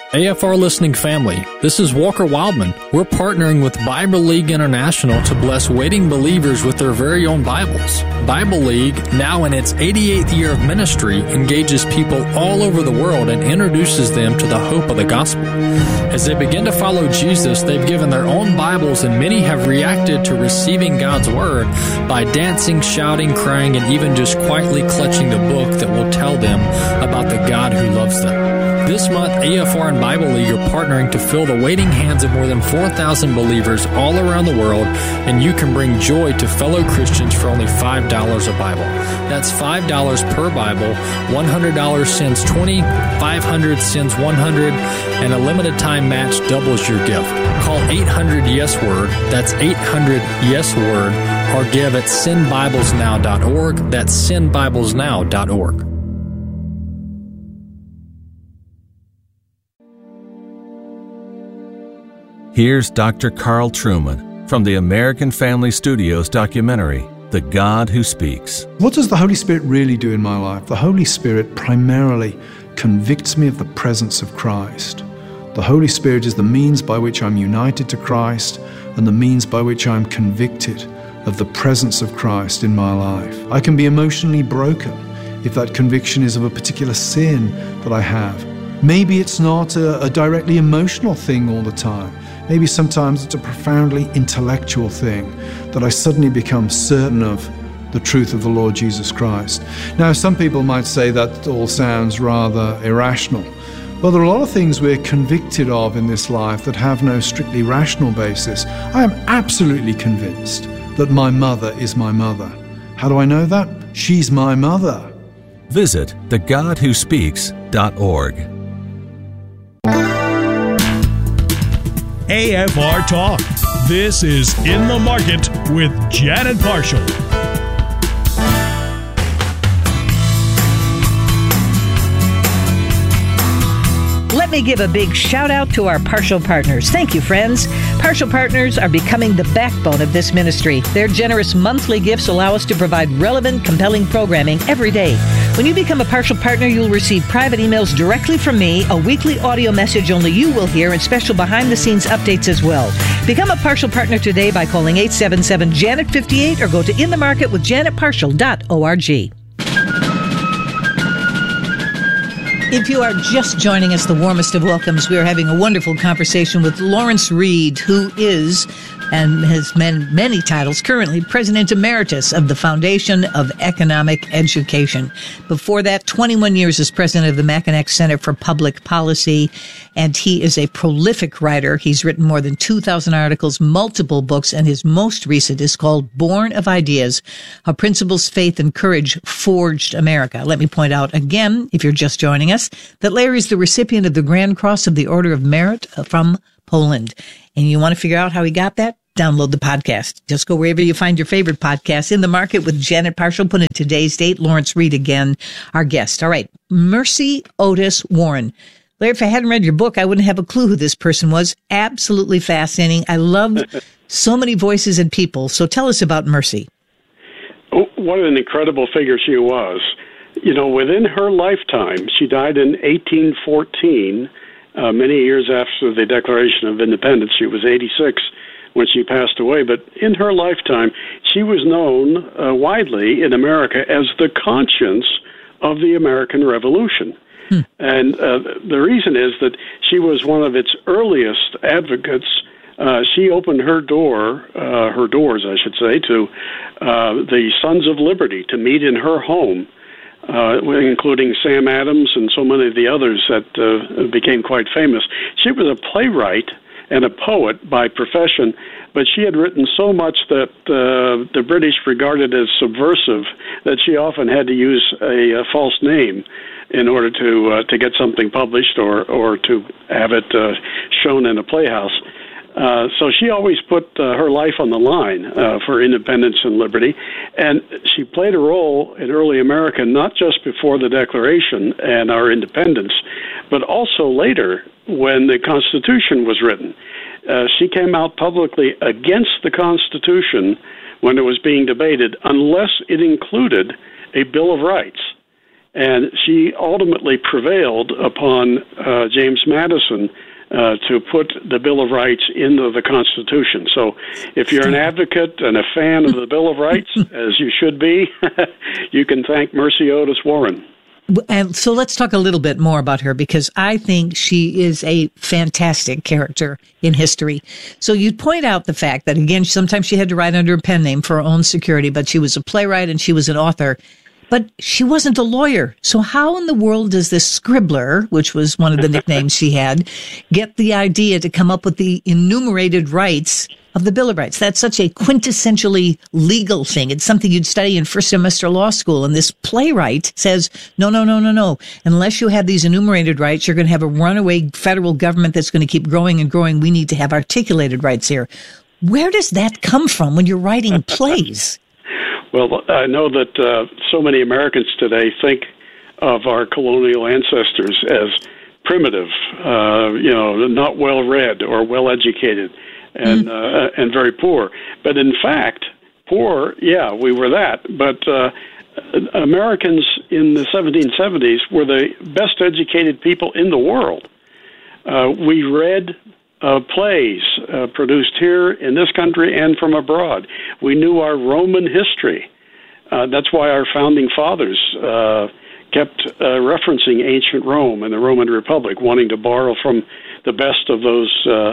AFR listening family, this is Walker Wildman. We're partnering with Bible League International to bless waiting believers with their very own Bibles. Bible League, now in its 88th year of ministry, engages people all over the world and introduces them to the hope of the gospel. As they begin to follow Jesus, they've given their own Bibles, and many have reacted to receiving God's Word by dancing, shouting, crying, and even just quietly clutching the book that will tell them about the God who loves them. This month, AFR and Bible League are partnering to fill the waiting hands of more than 4,000 believers all around the world, and you can bring joy to fellow Christians for only $5 a Bible. That's $5 per Bible, $100 sends 20, $500 sends 100, and a limited time match doubles your gift. Call 800-YES-WORD, that's 800-YES-WORD, or give at sendbiblesnow.org, that's sendbiblesnow.org. Here's Dr. Carl Trueman from the American Family Studios documentary, The God Who Speaks. What does the Holy Spirit really do in my life? The Holy Spirit primarily convicts me of the presence of Christ. The Holy Spirit is the means by which I'm united to Christ and the means by which I'm convicted of the presence of Christ in my life. I can be emotionally broken if that conviction is of a particular sin that I have. Maybe it's not a directly emotional thing all the time. Maybe sometimes it's a profoundly intellectual thing that I suddenly become certain of the truth of the Lord Jesus Christ. Now, some people might say that all sounds rather irrational. Well, there are a lot of things we're convicted of in this life that have no strictly rational basis. I am absolutely convinced that my mother is my mother. How do I know that? She's my mother. Visit thegodwhospeaks.org. AFR Talk. This is In the Market with Janet Parshall. Let me give a big shout out to our Parshall Partners. Thank you, friends. Parshall Partners are becoming the backbone of this ministry. Their generous monthly gifts allow us to provide relevant, compelling programming every day. When you become a Parshall Partner, you'll receive private emails directly from me, a weekly audio message only you will hear, and special behind-the-scenes updates as well. Become a Parshall Partner today by calling 877-JANET-58 or go to inthemarketwithjanetparshall.org. If you are just joining us, the warmest of welcomes. We are having a wonderful conversation with Lawrence Reed, who is, and has many titles, currently President Emeritus of the Foundation of Economic Education. Before that, 21 years as President of the Mackinac Center for Public Policy, and he is a prolific writer. He's written more than 2,000 articles, multiple books, and his most recent is called Born of Ideas, How Principles, Faith, and Courage Forged America. Let me point out again, if you're just joining us, that Larry is the recipient of the Grand Cross of the Order of Merit from Poland. And you want to figure out how he got that? Download the podcast. Just go wherever you find your favorite podcast. In the Market with Janet Parshall. Put in today's date. Lawrence Reed again, our guest. All right. Mercy Otis Warren. Larry, if I hadn't read your book, I wouldn't have a clue who this person was. Absolutely fascinating. I loved so many voices and people. So tell us about Mercy. What an incredible figure she was. You know, within her lifetime, she died in 1814, many years after the Declaration of Independence. She was 86 when she passed away, but in her lifetime, she was known widely in America as the conscience of the American Revolution. And the reason is that she was one of its earliest advocates. She opened her doors, I should say, to the Sons of Liberty to meet in her home, including Sam Adams and so many of the others that became quite famous. She was a playwright and a poet by profession, but she had written so much that the British regarded as subversive that she often had to use a false name in order to get something published or to have it shown in a playhouse. So she always put her life on the line for independence and liberty, and she played a role in early America, not just before the Declaration and our independence, but also later when the Constitution was written. She came out publicly against the Constitution when it was being debated, unless it included a Bill of Rights. And she ultimately prevailed upon James Madison to put the Bill of Rights into the Constitution. So if you're an advocate and a fan of the Bill of Rights, as you should be, you can thank Mercy Otis Warren. And so let's talk a little bit more about her, because I think she is a fantastic character in history. So you point out the fact that, again, sometimes she had to write under a pen name for her own security, but she was a playwright and she was an author. But she wasn't a lawyer. So how in the world does this scribbler, which was one of the nicknames she had, get the idea to come up with the enumerated rights of the Bill of Rights? That's such a quintessentially legal thing. It's something you'd study in first semester law school. And this playwright says, no. Unless you have these enumerated rights, you're going to have a runaway federal government that's going to keep growing and growing. We need to have articulated rights here. Where does that come from when you're writing plays? Well, I know that so many Americans today think of our colonial ancestors as primitive, not well-read or well-educated and very poor. But in fact, poor, yeah, we were that. But Americans in the 1770s were the best educated people in the world. We read plays produced here in this country and from abroad. We knew our Roman history. That's why our founding fathers kept referencing ancient Rome and the Roman Republic, wanting to borrow from the best of those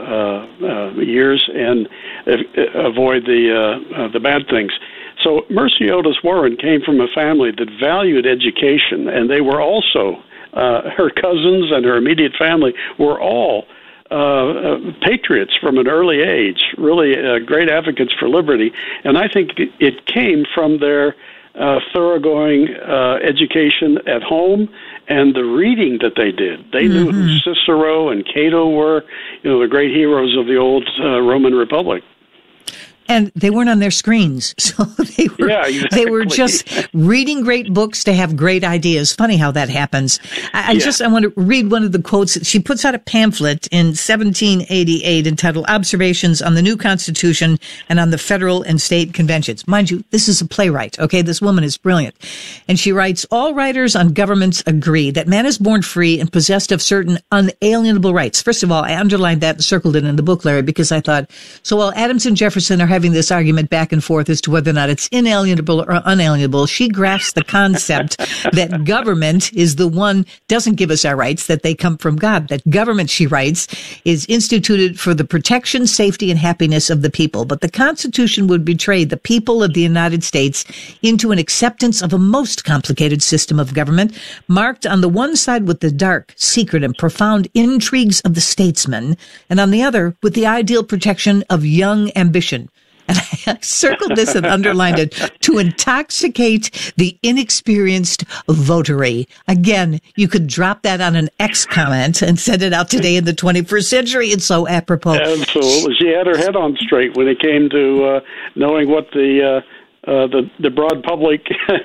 years and avoid the bad things. So Mercy Otis Warren came from a family that valued education, and they were also, her cousins and her immediate family were all patriots from an early age, really great advocates for liberty. And I think it came from their thoroughgoing education at home and the reading that they did. They knew who Cicero and Cato were, the great heroes of the old Roman Republic. And they weren't on their screens, so they were just reading great books to have great ideas. Funny how that happens. I want to read one of the quotes. She puts out a pamphlet in 1788 entitled Observations on the New Constitution and on the Federal and State Conventions. Mind you, this is a playwright, okay? This woman is brilliant. And she writes, all writers on governments agree that man is born free and possessed of certain unalienable rights. First of all, I underlined that and circled it in the book, Larry, because I thought, so while Adams and Jefferson are having this argument back and forth as to whether or not it's inalienable or unalienable, she grasps the concept that government is the one doesn't give us our rights, that they come from God. That government, she writes, is instituted for the protection, safety, and happiness of the people. But the Constitution would betray the people of the United States into an acceptance of a most complicated system of government, marked on the one side with the dark, secret, and profound intrigues of the statesman, and on the other with the ideal protection of young ambition. And I circled this and underlined it, to intoxicate the inexperienced votary. Again, you could drop that on an X comment and send it out today in the 21st century. It's so apropos. Absolutely. She had her head on straight when it came to knowing what the broad public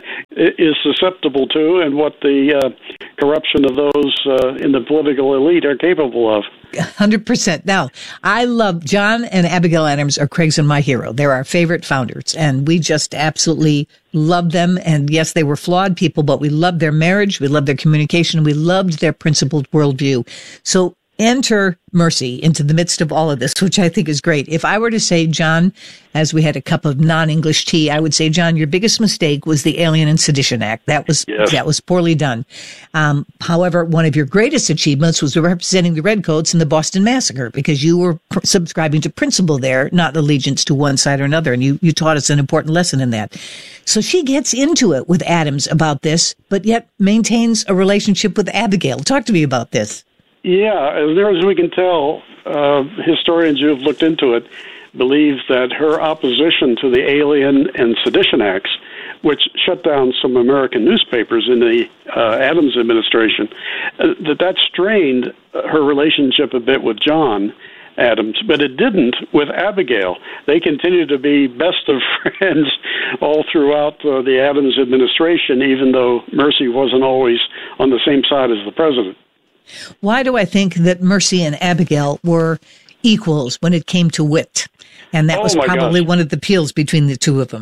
is susceptible to and what the corruption of those in the political elite are capable of. 100%. Now, I love John and Abigail Adams are Craig's and my hero. They're our favorite founders, and we just absolutely love them. And yes, they were flawed people, but we loved their marriage, we loved their communication, we loved their principled worldview. So enter Mercy into the midst of all of this, which I think is great. If I were to say, John, as we had a cup of non-English tea, I would say, John, your biggest mistake was the Alien and Sedition Act. That was poorly done. However, one of your greatest achievements was representing the Redcoats in the Boston Massacre, because you were subscribing to principle there, not allegiance to one side or another. And you taught us an important lesson in that. So she gets into it with Adams about this, but yet maintains a relationship with Abigail. Talk to me about this. Yeah, as near as we can tell, historians who have looked into it believe that her opposition to the Alien and Sedition Acts, which shut down some American newspapers in the Adams administration, that strained her relationship a bit with John Adams, but it didn't with Abigail. They continued to be best of friends all throughout the Adams administration, even though Mercy wasn't always on the same side as the president. Why do I think that Mercy and Abigail were equals when it came to wit? And that was probably one of the appeals between the two of them.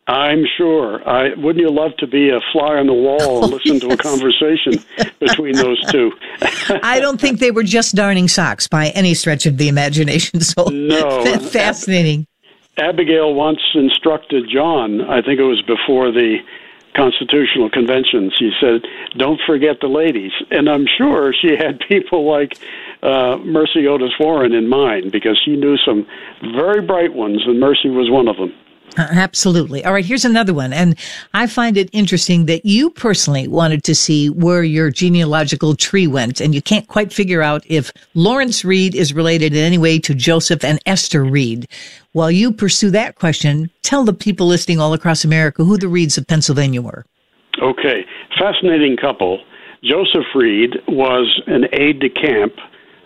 I'm sure. Wouldn't you love to be a fly on the wall and listen to a conversation between those two? I don't think they were just darning socks by any stretch of the imagination. So no, fascinating. Abigail once instructed John, I think it was before the Constitutional Convention, she said, "Don't forget the ladies." And I'm sure she had people like Mercy Otis Warren in mind, because she knew some very bright ones, and Mercy was one of them. Absolutely. All right, here's another one. And I find it interesting that you personally wanted to see where your genealogical tree went, and you can't quite figure out if Lawrence Reed is related in any way to Joseph and Esther Reed. While you pursue that question, tell the people listening all across America who the Reeds of Pennsylvania were. Okay. Fascinating couple. Joseph Reed was an aide-de-camp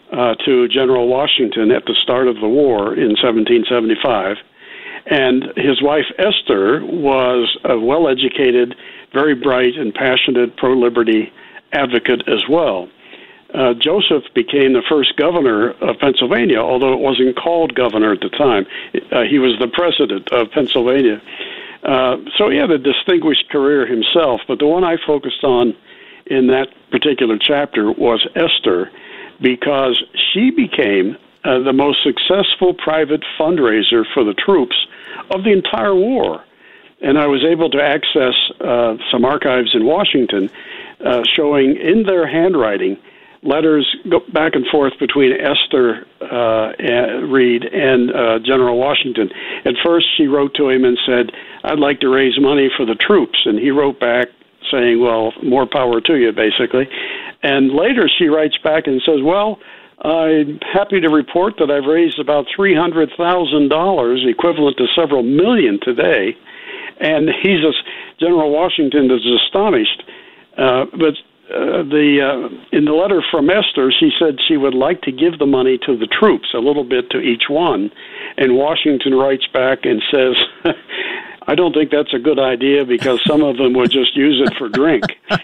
to General Washington at the start of the war in 1775. And his wife, Esther, was a well-educated, very bright and passionate pro-liberty advocate as well. Joseph became the first governor of Pennsylvania, although it wasn't called governor at the time. He was the president of Pennsylvania. So he had a distinguished career himself, but the one I focused on in that particular chapter was Esther, because she became the most successful private fundraiser for the troops of the entire war. And I was able to access some archives in Washington showing in their handwriting letters go back and forth between Esther Reed and General Washington. At first, she wrote to him and said, "I'd like to raise money for the troops." And he wrote back saying, "Well, more power to you," basically. And later she writes back and says, "Well, I'm happy to report that I've raised about $300,000, equivalent to several million today." And General Washington is astonished. But in the letter from Esther, she said she would like to give the money to the troops, a little bit to each one. And Washington writes back and says, "I don't think that's a good idea, because some of them would just use it for drink."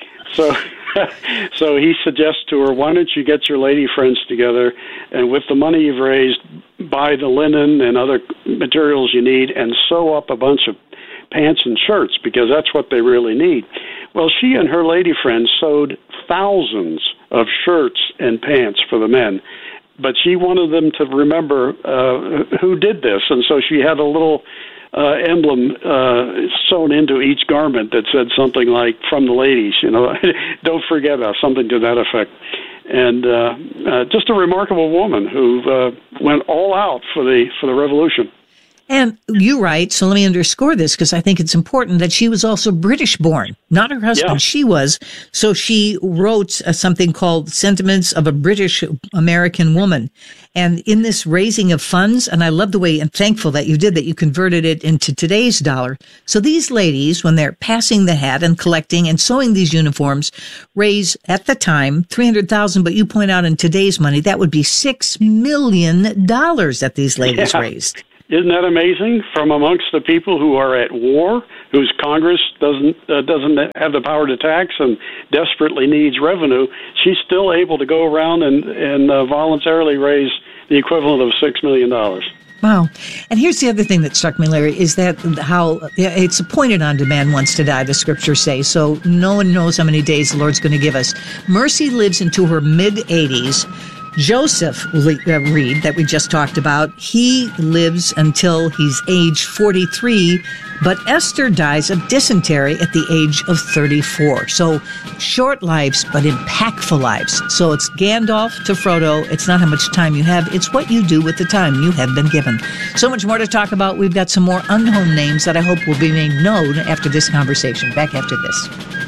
So he suggests to her, "Why don't you get your lady friends together, and with the money you've raised, buy the linen and other materials you need, and sew up a bunch of pants and shirts, because that's what they really need." Well, she and her lady friends sewed thousands of shirts and pants for the men, but she wanted them to remember who did this, and so she had a little emblem sewn into each garment that said something like, "From the ladies," "Don't forget us," something to that effect. And just a remarkable woman who went all out for the revolution. And you write, so let me underscore this, because I think it's important, that she was also British born, not her husband. Yeah. She was. So she wrote something called Sentiments of a British American Woman. And in this raising of funds, and I love the way, and thankful that you did, that you converted it into today's dollar. So these ladies, when they're passing the hat and collecting and sewing these uniforms, raise at the time $300,000, but you point out in today's money, that would be $6 million that these ladies raised. Isn't that amazing? From amongst the people who are at war, whose Congress doesn't have the power to tax and desperately needs revenue, she's still able to go around and voluntarily raise the equivalent of $6 million. Wow. And here's the other thing that struck me, Larry, is that how it's appointed unto man once to die, the scriptures say. So no one knows how many days the Lord's going to give us. Mercy lives into her mid-80s. Joseph Reed, that we just talked about, he lives until he's age 43, but Esther dies of dysentery at the age of 34. So short lives, but impactful lives. So it's Gandalf to Frodo. It's not how much time you have. It's what you do with the time you have been given. So much more to talk about. We've got some more unknown names that I hope will be made known after this conversation. Back after this.